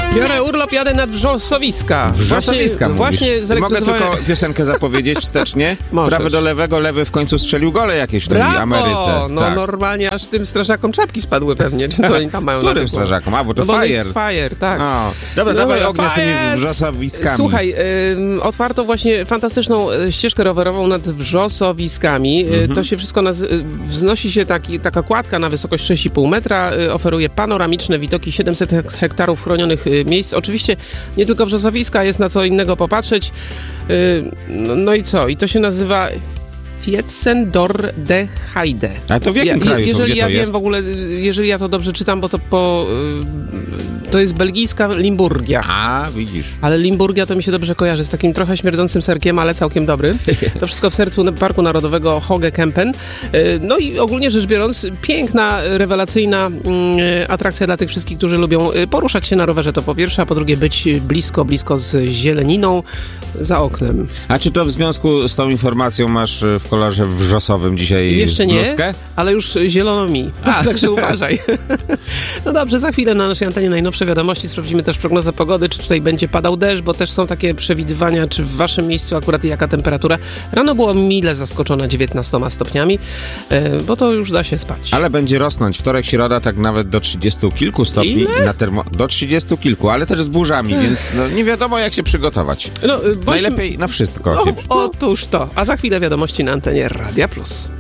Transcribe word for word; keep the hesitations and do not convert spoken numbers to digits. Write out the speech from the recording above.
Biorę urlop, jadę nad wrzosowiska. Wrzosowiska Właśnie, właśnie Mogę tylko piosenkę zapowiedzieć wstecznie? Prawy do lewego, lewy w końcu strzelił gole jakieś w tej Brawo! Ameryce. No tak. Normalnie aż tym strażakom czapki spadły pewnie, czy co oni tam mają. Którym strażakom? A, bo to no, Fire. Bo jest Fire, tak. No. Dobra, no, dawaj ognia z tymi fire! wrzosowiskami. Słuchaj, y, otwarto właśnie fantastyczną ścieżkę rowerową nad wrzosowiskami. Mhm. To się wszystko naz- wznosi się taki, taka kładka na wysokość sześć i pół metra, y, oferuje panoramiczne widoki, siedemset hektarów chronionych y, miejsc. Oczywiście nie tylko wrzosowiska, jest na co innego popatrzeć. Y, no, no i co? I to się nazywa Vierzen door de Heide. A to w jakim ja, kraju jeżeli to, gdzie ja to wiem jest? w ogóle, jeżeli ja to dobrze czytam, bo to po... To jest belgijska Limburgia. A, widzisz. Ale Limburgia to mi się dobrze kojarzy z takim trochę śmierdzącym serkiem, ale całkiem dobry. To wszystko w sercu Parku Narodowego Hoge Kempen. No i ogólnie rzecz biorąc, piękna, rewelacyjna atrakcja dla tych wszystkich, którzy lubią poruszać się na rowerze, to po pierwsze, a po drugie być blisko, blisko z zieleniną za oknem. A czy to w związku z tą informacją masz w kolorze wrzosowym dzisiaj Jeszcze nie, bluzkę? ale już zielono mi. Także uważaj. No dobrze, za chwilę na naszej antenie najnowsze wiadomości. Sprawdzimy też prognozę pogody, czy tutaj będzie padał deszcz, bo też są takie przewidywania, czy w waszym miejscu akurat jaka temperatura. Rano było mile zaskoczona dziewiętnastoma stopniami, bo to już da się spać. Ale będzie rosnąć. Wtorek, środa tak nawet do trzydziestu kilku stopni. Ile? Na termo... Do trzydziestu kilku, ale też z burzami, więc no, nie wiadomo jak się przygotować. No, bądź... Najlepiej na wszystko. No, się... Otóż to. A za chwilę wiadomości na antenie Radia Plus.